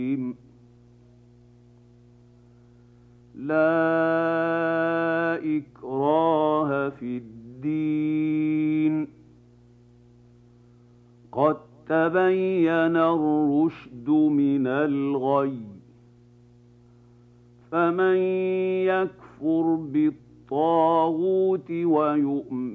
لا إكراه في الدين قد تبين الرشد من الغي فمن يكفر بالطاغوت ويؤمن